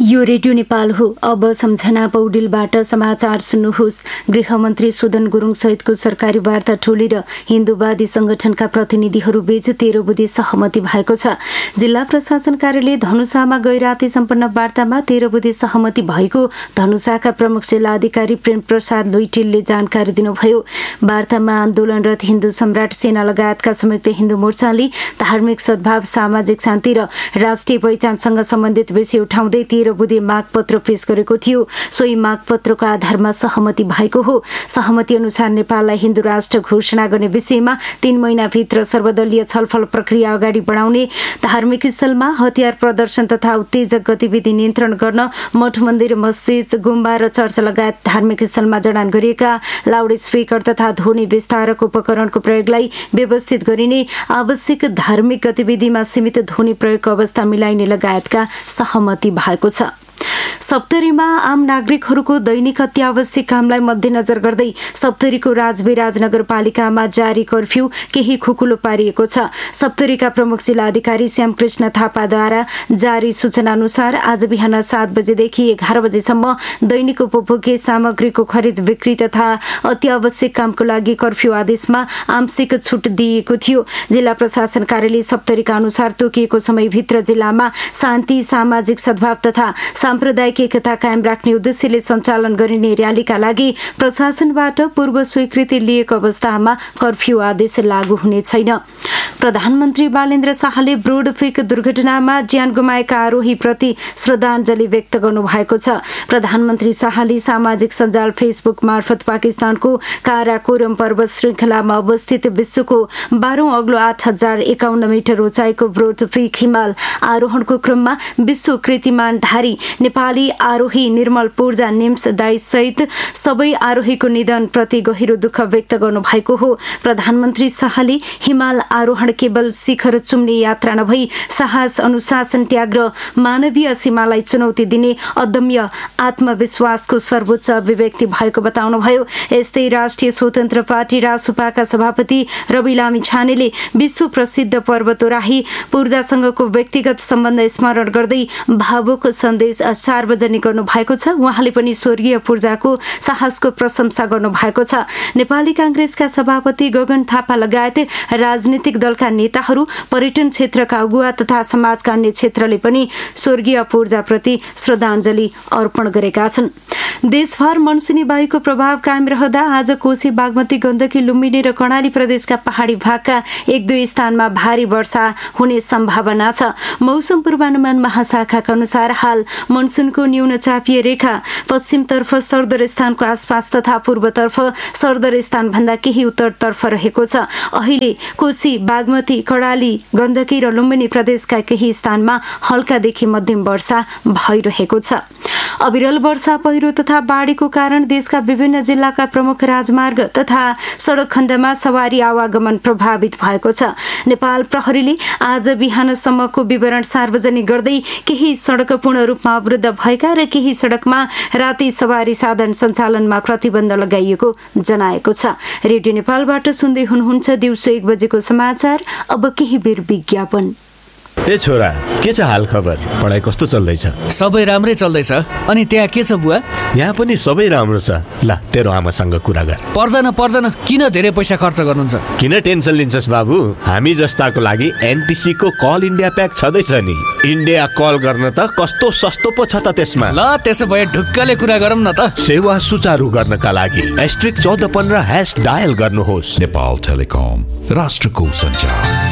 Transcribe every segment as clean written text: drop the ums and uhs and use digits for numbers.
यो रेडियो नेपाल हो। अब सम्झना पौडेलबाट समाचार सुन्नुहोस्। गृहमन्त्री सुदन गुरुङ सहितको सरकारी वार्ता टोली र हिन्दूवादी संगठनका प्रतिनिधिहरू बीच 13 बुँदे सहमति भएको छ। जिल्ला प्रशासन कार्यालय धनुषामा गैराती सम्पन्न वार्तामा 13 बुँदे सहमति भएको धनुषाका प्रमुख जिल्ला अधिकारी प्रेम प्रसाद लुइटेलले जानकारी दिनुभयो। वार्तामा आन्दोलनरत हिन्दू सम्राट सेना लगायतका संयुक्त हिन्दू मोर्चाले धार्मिक सद्भाव, सामाजिक शान्ति र राष्ट्रिय पहिचानसँग सम्बन्धित विषय उठाउँदै 13 बुँदे मागपत्र पेश गरेको थियो। सोही मागपत्रको आधारमा सहमति भएको हो। सहमति अनुसार नेपाललाई हिन्दू राष्ट्र घोषणा गर्ने विषयमा 3 महिनाभित्र सर्वदलीय छलफल प्रक्रिया अगाडि बढाउने, धार्मिक स्थलमा हतियार प्रदर्शन तथा उत्तेजक गतिविधि नियन्त्रण गर्न, मठ मन्दिर, मस्जिद, गुम्बा र चर्च लगायत धार्मिक स्थलमा जडान गरिएका लाउड स्पिकर तथा ध्वनि विस्तारक उपकरणको प्रयोगलाई व्यवस्थित गरिने, आवश्यक धार्मिक गतिविधिमा सीमित ध्वनि प्रयोगको अवस्था मिलाइने लगायतका सहमति भएको छ। सप्तरीमा आम नागरिकहरूको दैनिक अत्यावश्यक कामलाई मध्यनजर गर्दै सप्तरीको राजविराज नगरपालिकामा जारी कर्फ्यू केही खुकुलो पारिएको छ। सप्तरीका प्रमुख जिल्ला अधिकारी श्यामकृष्ण थापाद्वारा जारी सूचना अनुसार आज बिहान 7 बजेदेखि 11 बजेसम्म दैनिक उपभोग्य सामग्रीको खरिद बिक्री तथा अत्यावश्यक कामको लागि कर्फ्यू आदेशमा आंशिक छुट दिएको थियो। जिल्ला प्रशासन कार्यालय सप्तरीका अनुसार तोकिएको समयभित्र जिल्लामा शान्ति, सामाजिक सद्भाव तथा साम्प्रदायिक एकता कायम राख्ने उद्देश्यले सञ्चालन गरिने र्यालीका लागि प्रशासनबाट पूर्व स्वीकृति लिएको अवस्थामा कर्फ्यू आदेश लागू हुने छैन। प्रधानमन्त्री बालेन्द्र शाहले ब्रोडफिक दुर्घटनामा ज्यान गुमाएका आरोहीप्रति श्रद्धाञ्जली व्यक्त गर्नुभएको छ। प्रधानमन्त्री शाहले सामाजिक सञ्जाल फेसबुक मार्फत पाकिस्तानको काराकोरम पर्वत श्रृङ्खलामा अवस्थित विश्वको 12औं अग्लो 8051 मिटर उचाइको ब्रोडफिक हिमाल आरोहणको क्रममा विश्व कीर्तिमानधारी नेपाली आरोही निर्मल पूर्जा निम्स दाई सहित सबै आरोहीको निधनप्रति गहिरो दुःख व्यक्त गर्नुभएको हो। प्रधानमन्त्री शाहले हिमाल आरोहण केवल शिखर चुम्ने यात्रा नभई साहस, अनुशासन, त्याग र मानवीय सीमालाई चुनौती दिने अदम्य आत्मविश्वासको सर्वोच्च अभिव्यक्ति भएको बताउनुभयो। यस्तै राष्ट्रिय स्वतन्त्र पार्टी रासुपाका सभापति रवि लामी छानेले विश्व प्रसिद्ध पर्वतोराही पूर्जासँगको व्यक्तिगत सम्बन्ध स्मरण गर्दै भावुक सन्देश सार्वजनिक गर्नु भएको छ। उहाँले पनि स्वर्गीय पूर्जाको साहसको प्रशंसा गर्नु भएको छ। नेपाली कांग्रेसका सभापति गगन थापा लगायत राजनीतिक दलका नेताहरू, पर्यटन क्षेत्रका अगुवा तथा समाजका अन्य क्षेत्रले पनि स्वर्गीय पूर्जाप्रति श्रद्धाञ्जली अर्पण गरेका छन्। देशभर मनसुनी वायुको प्रभाव कायम रहँदा आज कोशी, बागमती, गण्डकी, लुम्बिनी र कर्णाली प्रदेशका पहाडी भागका 1-2 स्थानमा भारी वर्षा हुने सम्भावना छ। मौसम पूर्वानुमान महाशाखाका अनुसार हाल मनसुनको न्यून चापीय रेखा पश्चिमतर्फ सरदर स्थानको आसपास तथा पूर्वतर्फ सरदर स्थानभन्दा केही उत्तरतर्फ रहेको छ। अहिले कोशी, बागमती, कर्णाली, गण्डकी र लुम्बिनी प्रदेशका केही स्थानमा हल्कादेखि मध्यम वर्षा भइरहेको छ। अविरल वर्षा, पहिरो तथा बाढीको कारण देशका विभिन्न जिल्लाका प्रमुख राजमार्ग तथा सडक खण्डमा सवारी आवागमन प्रभावित भएको छ। नेपाल प्रहरीले आज बिहानसम्मको विवरण सार्वजनिक गर्दै केही सडक पूर्ण रूपमा अवरुद्ध भएका र केही सडकमा राति सवारी साधन सञ्चालनमा प्रतिबन्ध लगाइएको जनाएको छ। रेडियो नेपालबाट सुन्दै हुनुहुन्छ दिउँसो 1 बजेको समाचार। अब केही बेर विज्ञापन। ए छोरा, के छ हाल खबर? पढाइ कस्तो चल्दैछ? सबै राम्रै चल्दैछ। अनि त्यहाँ के छ बुवा? यहाँ पनि सबै राम्रो छ। ल, तेरो आमासँग कुरा गर। पर्दैन, किन धेरै पैसा खर्च गर्नुहुन्छ? किन टेन्सन लिन्छस् बाबु? हामी जस्ताको लागि एनटिसी को कल इन्डिया प्याक छँदैछ नि। इन्डिया कल गर्न त कस्तो सस्तो पो छ त त्यसमा। ल, त्यसो भए ढुक्कले कुरा गरौँ न त। सेवा सुचारू गर्नका लागि *1415# डायल गर्नुहोस्। नेपाल टेलिकम, राष्ट्रको सञ्चार।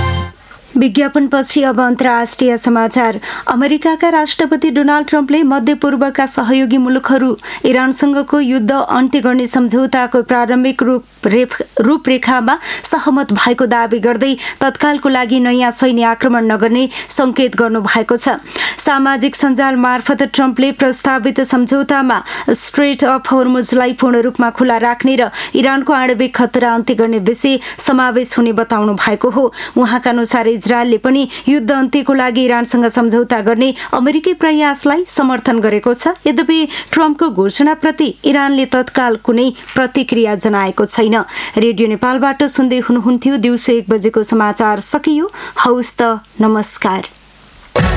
विज्ञापनपछि अब अन्तर्राष्ट्रिय समाचार। अमेरिकाका राष्ट्रपति डोनाल्ड ट्रम्पले मध्यपूर्वका सहयोगी मुलुकहरू इरानसँगको युद्ध अन्त्य गर्ने सम्झौताको प्रारम्भिक रूपरेखामा सहमत भएको दावी गर्दै तत्कालको लागि नयाँ सैन्य आक्रमण नगर्ने संकेत गर्नु भएको छ। सामाजिक सञ्जाल मार्फत ट्रम्पले प्रस्तावित सम्झौतामा स्ट्रेट अफ होर्मुजलाई पूर्ण रूपमा खुला राख्ने र इरानको आणविक खतरा अन्त्य गर्ने विषय समावेश हुने बताउनु भएको हो। उहाँका अनुसार इजरायलले पनि युद्ध अन्त्यको लागि इरानसँग सम्झौता गर्ने अमेरिकी प्रयासलाई समर्थन गरेको छ। यद्यपि ट्रम्पको घोषणाप्रति इरानले तत्काल कुनै प्रतिक्रिया जनाएको छैन। रेडियो नेपालबाट सुन्दै हुनुहुन्थ्यो दिउँसो 1 बजेको समाचार सकियो। हौस् त, नमस्कार।